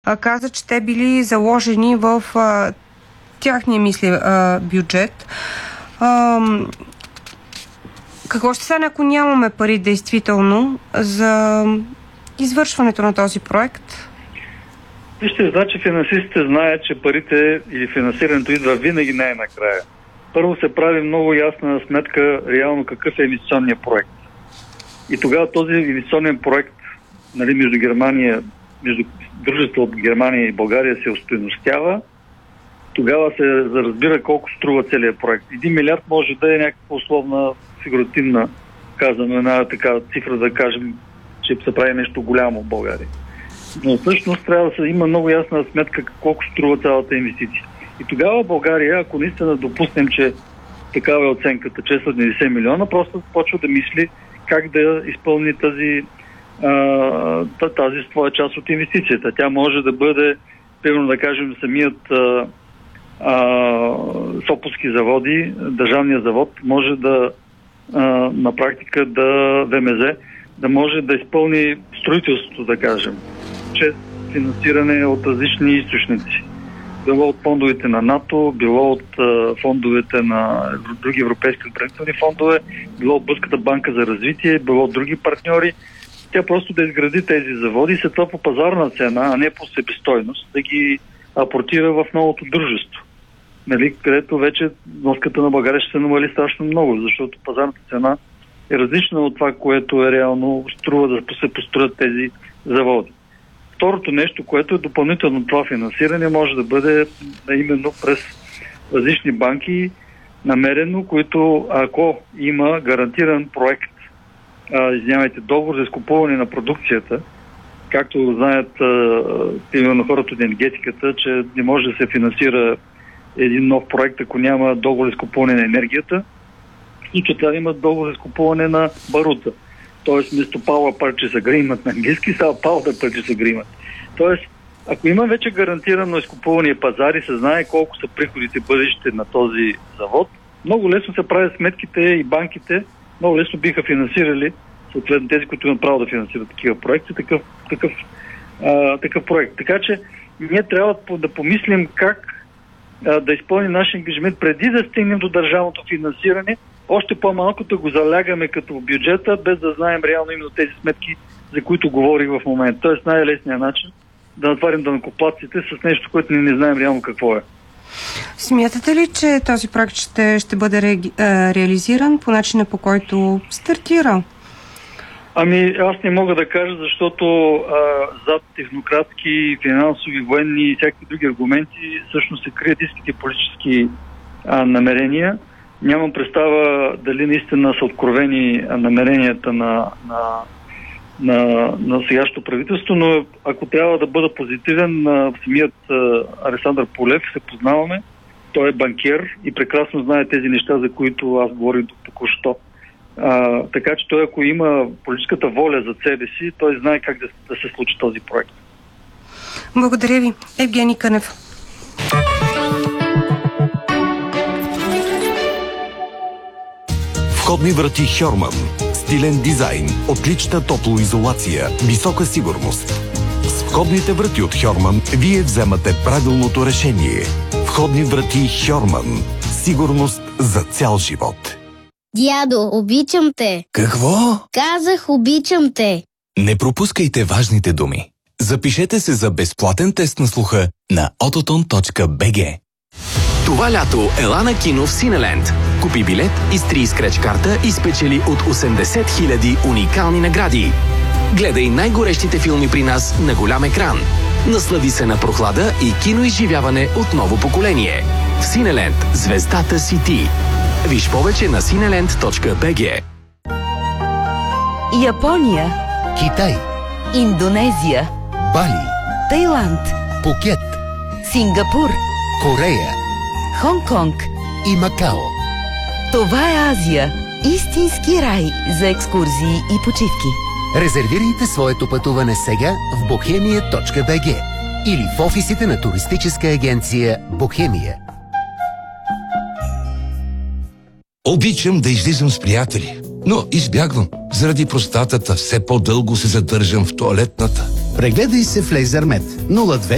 каза, че те били заложени в тяхния, мисля, бюджет. Какво ще стане, ако нямаме пари действително за извършването на този проект? Вижте, значи финансистите знаят, че парите или финансирането идва винаги най-накрая. Първо се прави много ясна сметка реално какъв е инвестиционният проект. И тогава този инвестиционен проект, нали, между дружества от Германия и България се остойностява. Тогава се разбира колко струва целият проект. 1 милиард може да е някаква условна, фигуративна, казано една така цифра, да кажем, че се прави нещо голямо в България. Но всъщност трябва да се има много ясна сметка колко струва цялата инвестиция. И тогава България, ако наистина допуснем, че такава е оценката, 690 милиона, просто почва да мисли как да изпълни тази своя част от инвестицията. Тя може да бъде, примерно да кажем, самият Сопотски заводи, държавният завод, може да на практика ВМЗ да може да изпълни строителството, да кажем, чрез финансиране от различни източници. Било от фондовете на НАТО, било от фондовете на други европейски отбранителни фондове, било от Българската банка за развитие, било от други партньори. Тя просто да изгради тези заводи и след това по пазарна цена, а не по себестойност, да ги апортира в новото дружество. Нали, където вече вноската на България ще се намали страшно много, защото пазарната цена е различна от това, което е реално струва да се построят тези заводи. Второто нещо, което е допълнително това финансиране, може да бъде именно през различни банки намерено, които ако има гарантиран проект, договор за изкупуване на продукцията, както знаят именно хората от енергетиката, че не може да се финансира един нов проект, ако няма договор за изкупуване на енергията, и че трябва да има договор за изкупуване на барута. Тоест, вместо Power Purchase Agreement на английски, става Power Purchase Agreement. Тоест, ако има вече гарантирано изкупувания пазар и се знае колко са приходите бъдещите на този завод, много лесно се правят сметките и банките много лесно биха финансирали, съответно тези, които имат право да финансират такива проекти, такъв проект. Така че ние трябва да помислим как да изпълним нашия ангажимент преди да стигнем до държавното финансиране, още по-малко да го залягаме като в бюджета, без да знаем реално именно тези сметки, за които говорих в момента. Тоест най-лесният начин да натварим данъкоплатците с нещо, което не знаем реално какво е. Смятате ли, че този проект ще бъде реализиран по начина, по който стартира? Ами, аз не мога да кажа, защото зад технократски, финансови, военни и всякакви други аргументи всъщност се крият истински политически намерения. Нямам представа дали наистина са откровени намеренията на сегашното правителство, но ако трябва да бъда позитивен, самият Александър Полев се познаваме. Той е банкер и прекрасно знае тези неща, за които аз говорих току-що. Така че той, ако има политическата воля за себе си, той знае как да се случи този проект. Благодаря ви. Евгений Кънев. Входни врати Хьорман. Стилен дизайн, отлична топлоизолация, висока сигурност. С входните врати от Хьорман вие вземате правилното решение. Входни врати Хьорман. Сигурност за цял живот. Дядо, обичам те. Какво? Казах, обичам те. Не пропускайте важните думи. Запишете се за безплатен тест на слуха на autoton.bg. Това лято ела на кино в Синеленд. Купи билет, изтри скреч карта и спечели от 80 000 уникални награди. Гледай най-горещите филми при нас на голям екран. Наслади се на прохлада и киноизживяване от ново поколение. В Синеленд звездата си ти. Виж повече на cineland.bg. Япония, Китай, Индонезия, Бали, Тайланд, Пукет, Сингапур, Корея Хонг-Конг и Макао. Това е Азия. Истински рай за екскурзии и почивки. Резервирайте своето пътуване сега в bohemia.bg или в офисите на туристическа агенция Бохемия. Обичам да излизам с приятели, но избягвам. Заради простатата все по-дълго се задържам в тоалетната. Прегледай се в Лейзермет 02